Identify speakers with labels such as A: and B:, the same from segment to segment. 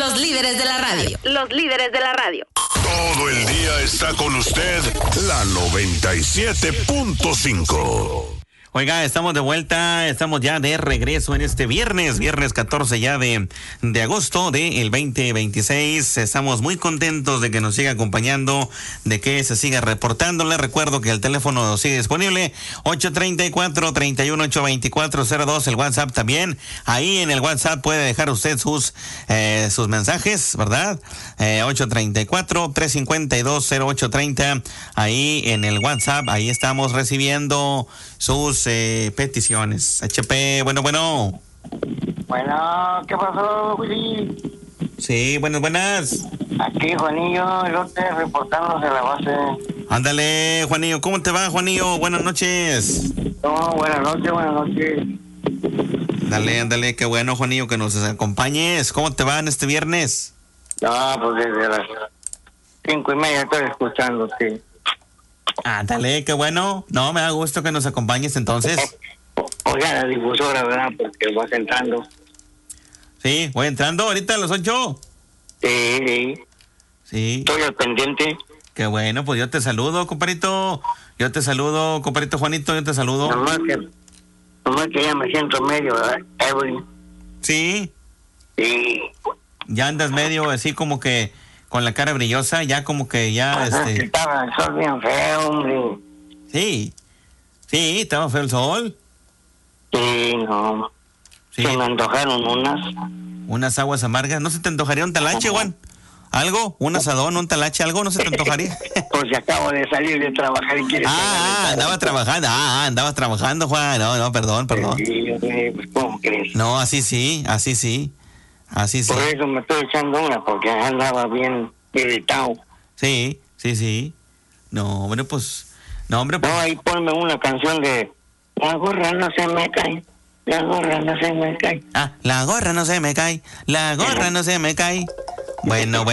A: Los líderes de la radio. Los líderes de la radio.
B: Todo el día está con usted la 97.5.
C: Oiga, estamos de vuelta, estamos ya de regreso en este viernes 14 ya de agosto del 2026. Estamos muy contentos de que nos siga acompañando, de que se siga reportando. Les recuerdo que el teléfono sigue disponible, 834-318-2402, el WhatsApp también. Ahí en el WhatsApp puede dejar usted sus mensajes, ¿verdad? 834-352-0830, ahí en el WhatsApp, ahí estamos recibiendo sus peticiones. HP, bueno.
D: Bueno, ¿qué pasó, Willy?
C: Sí, buenas.
D: Aquí, Juanillo, el otro reportándose la base.
C: Ándale, Juanillo, ¿cómo te va, Juanillo? Buenas noches.
D: No, buenas noches.
C: Ándale, qué bueno, Juanillo, que nos acompañes. ¿Cómo te va en este viernes?
D: No, pues desde las 5:30 estoy escuchándote.
C: Ándale, qué bueno. No, me da gusto que nos acompañes entonces.
D: Oiga, la difusora, ¿verdad? Porque vas entrando.
C: Sí, voy entrando ahorita a las 8.
D: Sí. Estoy al pendiente.
C: Qué bueno, pues yo te saludo, compadrito. Juanito, yo te saludo.
D: Nomás que ya me siento medio ebrio.
C: ¿Sí?
D: Sí.
C: Ya andas medio así como que con la cara brillosa, ya como que ya
D: Estaba el sol bien feo, hombre.
C: Sí, estaba feo el sol.
D: Sí, no.
C: Sí.
D: Se me antojaron
C: unas aguas amargas. ¿No se te antojaría un talache, Juan? ¿Algo? ¿Un asadón, un talache, algo? ¿No se te antojaría?
D: Pues si acabo de salir de trabajar y quieres...
C: andabas trabajando, Juan. No, perdón.
D: Sí, pues ¿cómo crees?
C: No, así sí.
D: Por eso me estoy echando una, porque andaba bien irritado.
C: Sí. No, hombre, pues...
D: No, ahí ponme una canción de... La gorra no se me cae. La gorra no se me cae.
C: La gorra no se me cae. Bueno.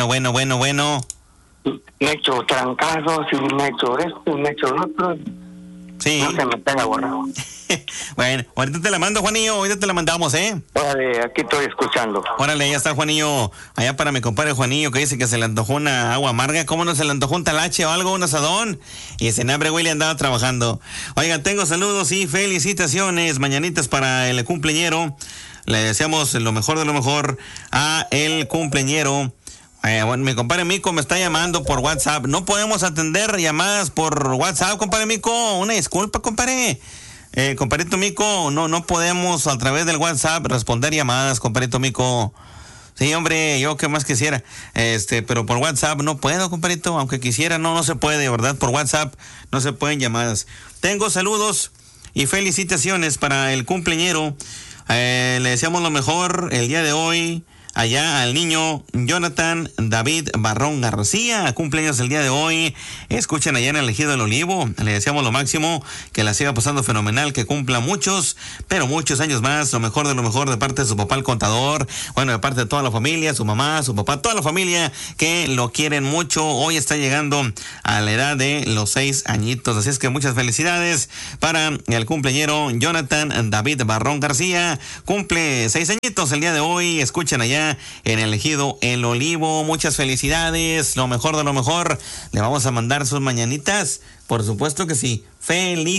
D: Me echo trancazos y me echo esto, me echo lo otro.
C: Sí.
D: No se me pega borrado.
C: Bueno, ahorita te la mando, Juanillo, ahorita te la mandamos,
D: Órale, aquí estoy escuchando.
C: Órale, ya está, Juanillo. Allá para mi compadre Juanillo, que dice que se le antojó una agua amarga. ¿Cómo no se le antojó un talache o algo, un asadón? Y ese hambre, Willy, andaba trabajando. Oigan, tengo saludos y felicitaciones, mañanitas para el cumpleañero. Le deseamos lo mejor de lo mejor a el cumpleañero. Bueno, mi compadre Mico me está llamando por WhatsApp. No podemos atender llamadas por WhatsApp, compadre Mico. Una disculpa, compadre. Compadrito Mico, no podemos a través del WhatsApp responder llamadas, compadrito Mico. Sí, hombre, yo qué más quisiera. Pero por WhatsApp no puedo, compadrito. Aunque quisiera, no se puede, ¿verdad? Por WhatsApp no se pueden llamadas. Tengo saludos y felicitaciones para el cumpleañero. Le deseamos lo mejor el día de hoy. Allá al niño Jonathan David Barrón García, cumpleaños el día de hoy. Escuchen allá en el Ejido del Olivo. Le deseamos lo máximo, que la siga pasando fenomenal, que cumpla muchos años más. Lo mejor de lo mejor de parte de su papá el contador. Bueno, de parte de toda la familia, su mamá, su papá, toda la familia que lo quieren mucho. Hoy está llegando a la edad de los 6 añitos. Así es que muchas felicidades para el cumpleañero Jonathan David Barrón García. Cumple 6 añitos el día de hoy. Escuchen allá en el Ejido El Olivo. Muchas felicidades, lo mejor de lo mejor. Le vamos a mandar sus mañanitas, por supuesto que sí. Feliz